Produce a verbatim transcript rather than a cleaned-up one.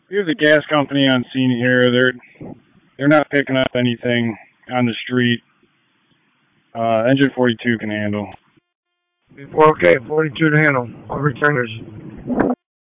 We have the gas company on scene here. They're they're not picking up anything on the street. Uh, engine forty-two can handle. Before, okay, forty-two to handle. I'll return yours.